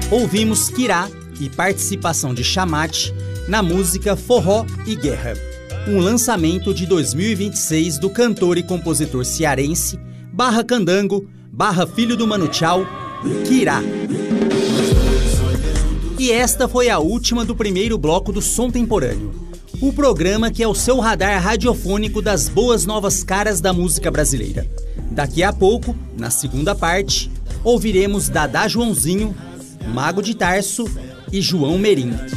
Ouvimos Kirá e participação de Chamate na música Forró e Guerra, um lançamento de 2026 do cantor e compositor cearense barra candango, barra filho do Mano Tchau, Kirá. E esta foi a última do primeiro bloco do Som Temporâneo, o programa que é o seu radar radiofônico das boas novas caras da música brasileira. Daqui a pouco, na segunda parte, ouviremos Dadá Joãozinho, Mago de Tarso e João Merim.